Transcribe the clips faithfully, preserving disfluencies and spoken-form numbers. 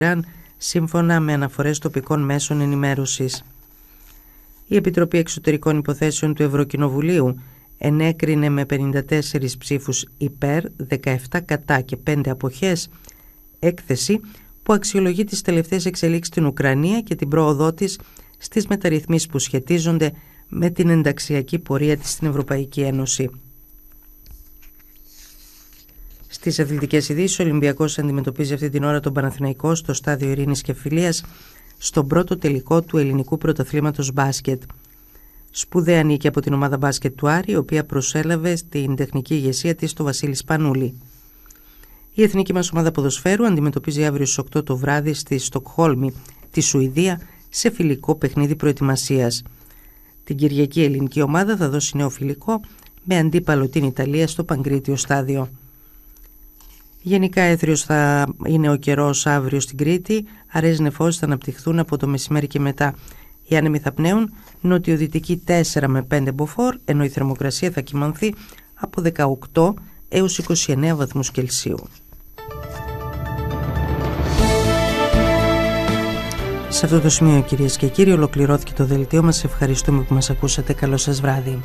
σύμφωνα με αναφορές τοπικών μέσων ενημέρωσης. Η Επιτροπή Εξωτερικών Υποθέσεων του Ευρωκοινοβουλίου ενέκρινε με πενήντα τέσσερις ψήφους υπέρ, δεκαεπτά κατά και πέντε αποχές έκθεση που αξιολογεί τις τελευταίες εξελίξεις στην Ουκρανία και την πρόοδό της στις μεταρρυθμίσεις που σχετίζονται με την ενταξιακή πορεία της στην Ευρωπαϊκή Ένωση. Στις αθλητικές ειδήσεις, ο Ολυμπιακός αντιμετωπίζει αυτή την ώρα τον Παναθηναϊκό στο στάδιο Ειρήνης και Φιλίας στον πρώτο τελικό του ελληνικού πρωταθλήματος μπάσκετ. Σπουδαία νίκη από την ομάδα μπάσκετ του Άρη, η οποία προσέλαβε στην τεχνική ηγεσία της το Βασίλη Σπανούλη. Η εθνική μας ομάδα ποδοσφαίρου αντιμετωπίζει αύριο στις οκτώ το βράδυ στη Στοκχόλμη, τη Σουηδία, σε φιλικό παιχνίδι προετοιμασίας. Την Κυριακή η ελληνική ομάδα θα δώσει νέο φιλικό με αντίπαλο την Ιταλία στο Παγκρίτιο στάδιο. Γενικά έθριος θα είναι ο καιρός αύριο στην Κρήτη, αραιές νεφώσεις θα αναπτυχθούν από το μεσημέρι και μετά. Οι άνεμοι θα πνέουν νοτιοδυτική τέσσερα με πέντε μποφόρ, ενώ η θερμοκρασία θα κυμανθεί από δεκαοκτώ έως είκοσι εννέα βαθμούς Κελσίου. Σε αυτό το σημείο, κυρίες και κύριοι, ολοκληρώθηκε το δελτίο μας. Ευχαριστούμε που μας ακούσατε. Καλό σας βράδυ.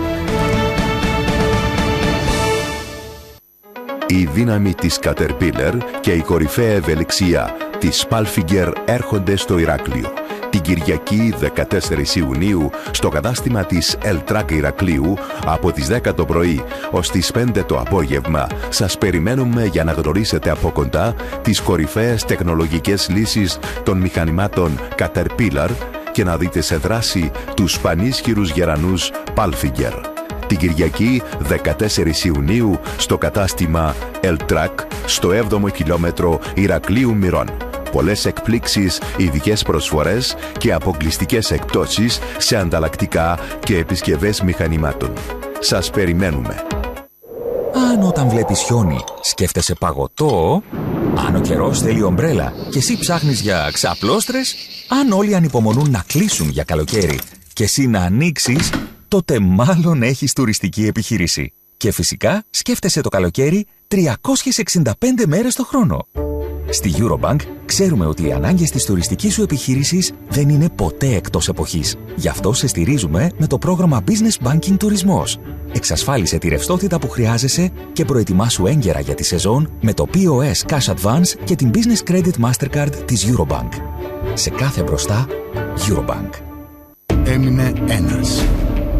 Η δύναμη της Caterpillar και η κορυφαία ευελιξία της Palfinger έρχονται στο Ηράκλειο. Την Κυριακή δεκατέσσερις Ιουνίου στο κατάστημα της Ελτράκ Ηρακλείου από τις δέκα το πρωί ως τις πέντε το απόγευμα σας περιμένουμε για να γνωρίσετε από κοντά τις κορυφαίες τεχνολογικές λύσεις των μηχανημάτων Caterpillar και να δείτε σε δράση τους πανίσχυρους γερανούς Palfinger. Την Κυριακή δεκατέσσερις Ιουνίου στο κατάστημα Ελτράκ στο έβδομο χιλιόμετρο Ηρακλείου Μυρών. Πολλές εκπλήξεις, ειδικές προσφορές και αποκλειστικές εκπτώσεις σε ανταλλακτικά και επισκευές μηχανημάτων. Σας περιμένουμε. Αν όταν βλέπεις χιόνι σκέφτεσαι παγωτό, αν ο καιρός θέλει ομπρέλα και εσύ ψάχνεις για ξαπλώστρες, αν όλοι ανυπομονούν να κλείσουν για καλοκαίρι και εσύ να ανοίξεις, τότε μάλλον έχεις τουριστική επιχείρηση. Και φυσικά σκέφτεσαι το καλοκαίρι τριακόσιες εξήντα πέντε μέρες το χρόνο. Στη Eurobank ξέρουμε ότι οι ανάγκες της τουριστικής σου επιχείρησης δεν είναι ποτέ εκτός εποχής. Γι' αυτό σε στηρίζουμε με το πρόγραμμα Business Banking Τουρισμός. Εξασφάλισε τη ρευστότητα που χρειάζεσαι και προετοιμάσου έγκαιρα για τη σεζόν με το πι ο ες Cash Advance και την Business Credit Mastercard της Eurobank. Σε κάθε μπροστά, Eurobank. Έμεινε ένας. Ε,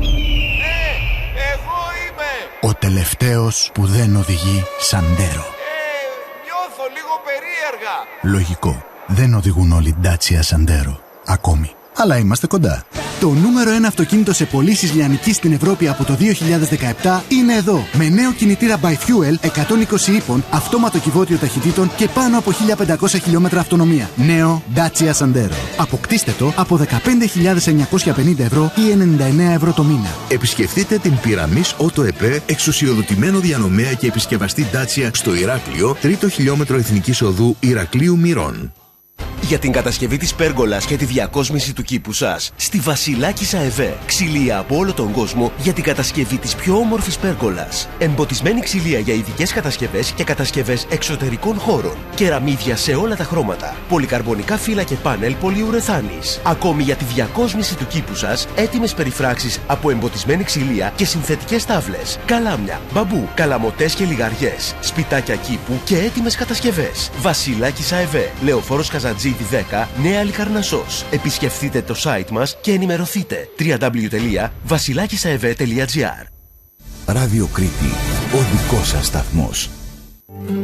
εγώ είμαι! Ο τελευταίος που δεν οδηγεί Σαντέρο. Νιώθω λίγο περίεργα. Λογικό. Δεν οδηγούν όλοι Dacia Sandero. Ακόμη. Αλλά είμαστε κοντά. Το νούμερο ένα αυτοκίνητο σε πωλήσεις λιανικής στην Ευρώπη από το δύο χιλιάδες δεκαεπτά είναι εδώ. Με νέο κινητήρα by fuel εκατόν είκοσι ύπων, αυτόματο κυβότιο ταχυτήτων και πάνω από χίλια πεντακόσια χιλιόμετρα αυτονομία. Νέο Dacia Sandero. Αποκτήστε το από δεκαπέντε χιλιάδες εννιακόσια πενήντα ευρώ ή ενενήντα εννέα ευρώ το μήνα. Επισκεφτείτε την Pyramis Auto ΕΠΕ, εξουσιοδοτημένο διανομέα και επισκευαστή Dacia στο Ηράκλειο, τρίτο χιλιόμετρο εθνικής οδού Ηρακλείου Μυρών. Για την κατασκευή της πέργολας και τη διακόσμηση του κήπου σας, στη Βασιλάκισσα ΕΒΕ. Ξυλία από όλο τον κόσμο για την κατασκευή της πιο όμορφης πέργολας. Εμποτισμένη ξυλία για ειδικές κατασκευές και κατασκευές εξωτερικών χώρων. Κεραμίδια σε όλα τα χρώματα. Πολυκαρμπονικά φύλλα και πάνελ πολυουρεθάνης. Ακόμη για τη διακόσμηση του κήπου σας, έτοιμες περιφράξεις από εμποτισμένη ξυλία και συνθετικές τάβλες. Καλάμια, μπαμπού, καλαμοτές και λιγαριές. Σπιτάκια κήπου και έτοιμες κατασκευές. Βασιλάκισσα ΕΒΕ. Λεωφόρος Καζαντζίδη δέκα, Νέα Λικαρνασσός. Επισκεφτείτε το site μας και ενημερωθείτε. double-u double-u double-u τελεία βασιλάκισσα e v τελεία g r. Ράδιο Κρήτη, ο δικός σας σταθμός.